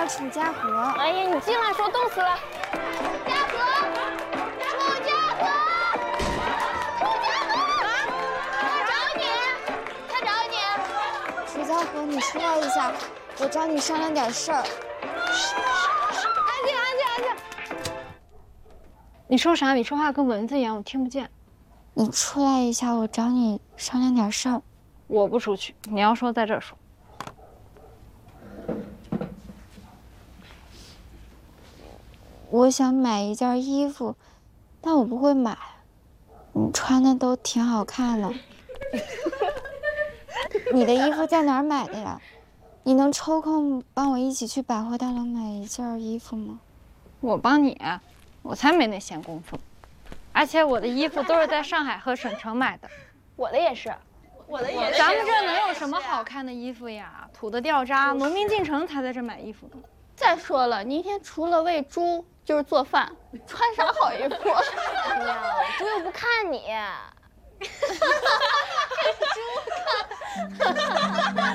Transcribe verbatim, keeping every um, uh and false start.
楚家河。 哎呀，你进来说冻死了。 家河，楚家河，楚家河，他找你，他找你。 楚家河，你出来一下，我找你商量点事儿。 安静，安静，安静。 你说啥？你说话跟蚊子一样，我听不见。 你出来一下，我找你商量点事儿。 我不出去，你要说在这儿说。 我想买一件衣服，但我不会买。你穿的都挺好看的。你的衣服在哪儿买的呀？你能抽空帮我一起去百货大楼买一件衣服吗？ 我帮你，我才没那闲工夫。而且我的衣服都是在上海和省城买的。 我的也是， 我的也是。 咱们这能有什么好看的衣服呀？土的掉渣，农民进城才在这买衣服呢。 再说了，你一天除了喂猪就是做饭，穿啥好衣服？哎呀，猪又不看你。 猪看。